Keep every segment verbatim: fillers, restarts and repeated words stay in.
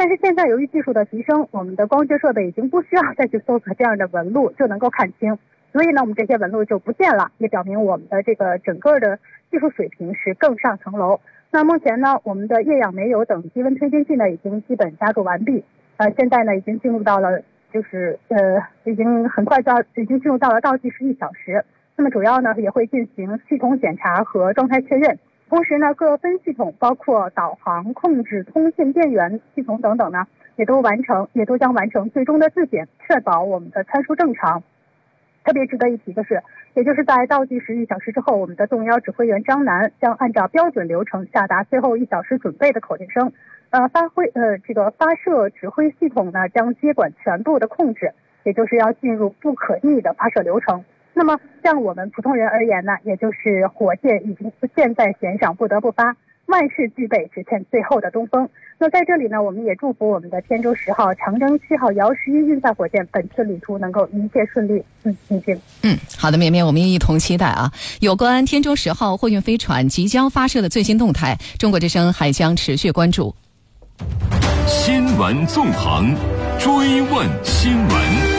但是现在由于技术的提升，我们的光学设备已经不需要再去搜索这样的纹路就能够看清，所以呢，我们这些纹路就不见了，也表明我们的这个整个的技术水平是更上层楼。那目前呢，我们的液氧煤油等低温推进器呢已经基本加注完毕，呃，现在呢已经进入到了就是呃已经很快就要已经进入到了倒计时一小时。那么主要呢也会进行系统检查和状态确认，同时呢各分系统包括导航、控制、通信、电源系统等等呢也都完成，也都将完成最终的自检，确保我们的参数正常。特别值得一提的是，也就是在倒计时一小时之后，我们的动幺指挥员张楠将按照标准流程下达最后一小时准备的口令声，呃，发挥呃这个发射指挥系统呢将接管全部的控制，也就是要进入不可逆的发射流程。那么像我们普通人而言呢，也就是火箭已经箭在弦上不得不发，万事俱备，只欠最后的东风。那在这里呢，我们也祝福我们的天舟十号、长征七号、遥十一运载火箭本次旅途能够一切顺利。嗯，谢谢。 嗯，好的，绵绵，我们一同期待啊。有关天舟十号货运飞船即将发射的最新动态，中国之声还将持续关注。 新闻纵横，追问新闻。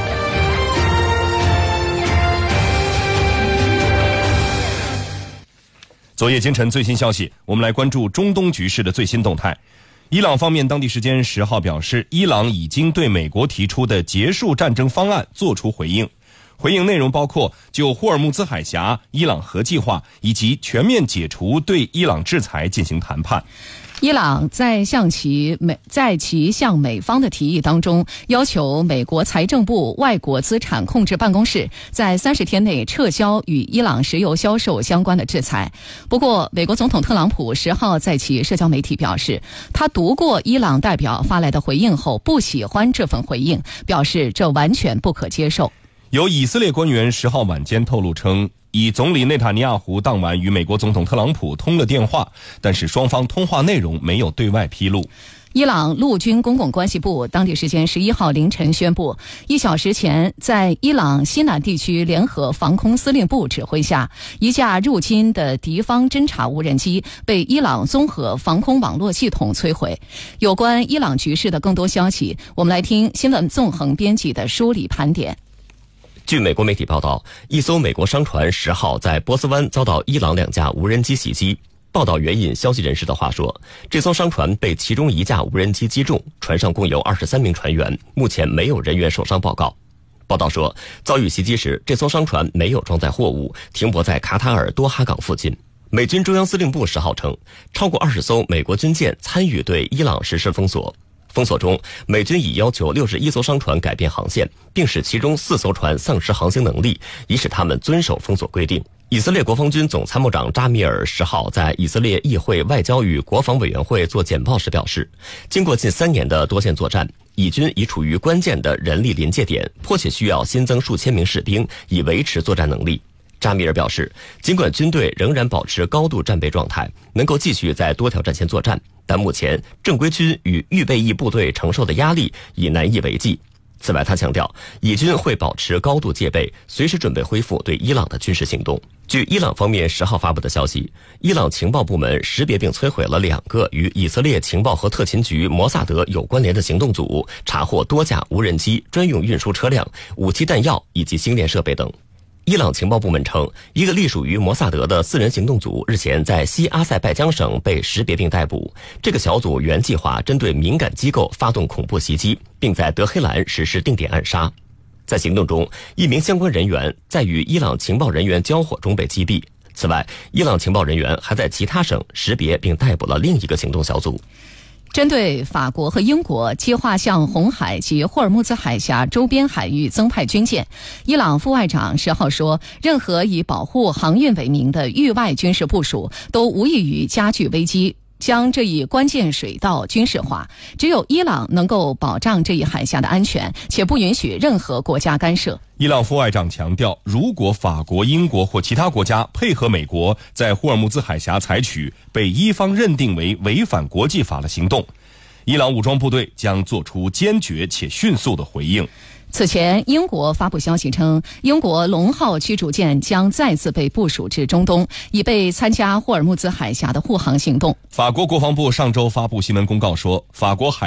昨夜今晨最新消息，我们来关注中东局势的最新动态。伊朗方面当地时间十号表示，伊朗已经对美国提出的结束战争方案作出回应，回应内容包括就霍尔木兹海峡、伊朗核计划以及全面解除对伊朗制裁进行谈判。 伊朗在向其美在其向美方的提议当中，要求美国财政部外国资产控制办公室在三十天内撤销与伊朗石油销售相关的制裁。不过，美国总统特朗普十号在其社交媒体表示，他读过伊朗代表发来的回应后，不喜欢这份回应，表示这完全不可接受。 有以色列官员十号晚间透露称，以总理内塔尼亚胡当晚与美国总统特朗普通了电话，但是双方通话内容没有对外披露。 伊朗陆军公共关系部当地时间十一号凌晨宣布，一小时前在伊朗西南地区联合防空司令部指挥下，一架入侵的敌方侦察无人机被伊朗综合防空网络系统摧毁。有关伊朗局势的更多消息，我们来听新闻纵横编辑的梳理盘点。 据美国媒体报道，一艘美国商船十号在波斯湾遭到伊朗两架无人机袭击。报道援引消息人士的话说，这艘商船被其中一架无人机击中，船上共有二十三名船员，目前没有人员受伤报告。报道说，遭遇袭击时，这艘商船没有装载货物，停泊在卡塔尔多哈港附近。美军中央司令部十号称，超过二十艘美国军舰参与对伊朗实施封锁。封锁中，美军已要求六十一艘商船改变航线，并使其中四艘船丧失航行能力，以使他们遵守封锁规定。以色列国防军总参谋长扎米尔十号在以色列议会外交与国防委员会做简报时表示，经过近三年的多线作战，以军已处于关键的人力临界点，迫切需要新增数千名士兵以维持作战能力。扎米尔表示，尽管军队仍然保持高度战备状态，能够继续在多条战线作战，但目前正规军与预备役部队承受的压力已难以为继。此外，他强调，以军会保持高度戒备，随时准备恢复对伊朗的军事行动。据伊朗方面十号发布的消息，伊朗情报部门识别并摧毁了两个与以色列情报和特勤局摩萨德有关联的行动组，查获多架无人机、专用运输车辆、武器弹药以及星链设备等。伊朗情报部门称，一个隶属于摩萨德的四人行动组日前在西阿塞拜疆省被识别并逮捕。这个小组原计划针对敏感机构发动恐怖袭击，并在德黑兰实施定点暗杀。在行动中，一名相关人员在与伊朗情报人员交火中被击毙。此外，伊朗情报人员还在其他省识别并逮捕了另一个行动小组。 针对法国和英国计划向红海及霍尔木兹海峡周边海域增派军舰，伊朗副外长十号说，任何以保护航运为名的域外军事部署都无异于加剧危机，将这一关键水道军事化。只有伊朗能够保障这一海峡的安全，且不允许任何国家干涉。 伊朗副外长强调，如果法国、英国或其他国家配合美国在霍尔木兹海峡采取被伊方认定为违反国际法的行动，伊朗武装部队将做出坚决且迅速的回应。 此前，英国发布消息称，英国龙号驱逐舰将再次被部署至中东，以备参加霍尔木兹海峡的护航行动。 法国国防部上周发布新闻公告说，法国海